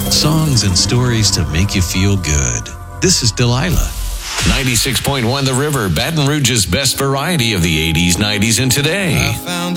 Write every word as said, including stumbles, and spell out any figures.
Songs and stories to make you feel good. This is Delilah. ninety-six point one The River, Baton Rouge's best variety of the eighties, nineties, and today. I found